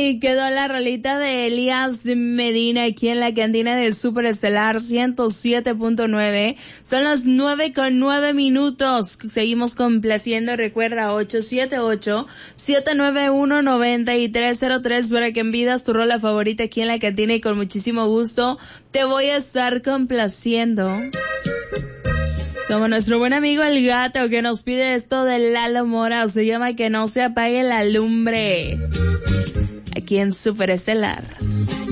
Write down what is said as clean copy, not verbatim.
ahí quedó la rolita de Elías Medina aquí en la cantina de Super Estelar 107.9. Son las 9:09. Seguimos complaciendo. Recuerda 878-791-9303 para que envías tu rola favorita aquí en la cantina y con muchísimo gusto te voy a estar complaciendo. Como nuestro buen amigo el gato que nos pide esto de Lalo Mora, se llama Que no se apague la lumbre. Aquí en Super Estelar.